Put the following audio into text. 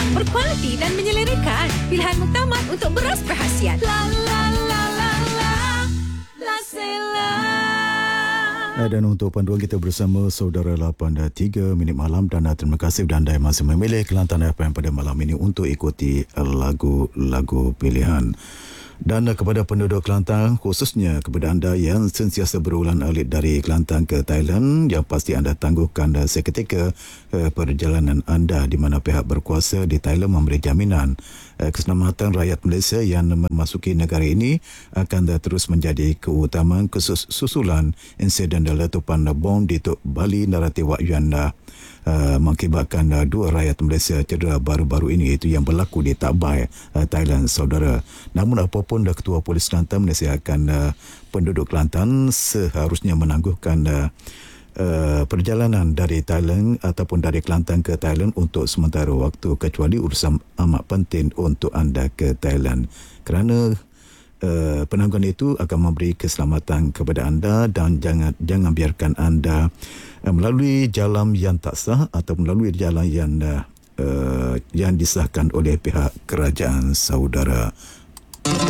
yang berkualiti dan menyelerakan. Pilihan muktamad untuk beras perhasian. La la la la la, La Sela. Dan untuk panduan kita bersama saudara 8.3 minit malam, dan terima kasih dan anda masih memilih Kelantan FM pada malam ini untuk ikuti lagu-lagu pilihan. Dan kepada penduduk Kelantan, khususnya kepada anda yang sentiasa berulang-alik dari Kelantan ke Thailand, yang pasti anda tangguhkan seketika perjalanan anda, di mana pihak berkuasa di Thailand memberi jaminan keselamatan rakyat Malaysia yang memasuki negara ini akan terus menjadi keutamaan susulan insiden letupan bom di Tok Bali Narati Wak Yuan mengakibatkan dua rakyat Malaysia cedera baru-baru ini, itu yang berlaku di Tak Bai, Thailand, saudara. Namun apapun, Ketua Polis Kelantan menasihatkan penduduk Kelantan seharusnya menangguhkan perjalanan dari Thailand ataupun dari Kelantan ke Thailand untuk sementara waktu, kecuali urusan amat penting untuk anda ke Thailand, kerana penangguhan itu akan memberi keselamatan kepada anda, dan jangan biarkan anda melalui jalan yang tak sah atau melalui jalan yang disahkan oleh pihak kerajaan, saudara.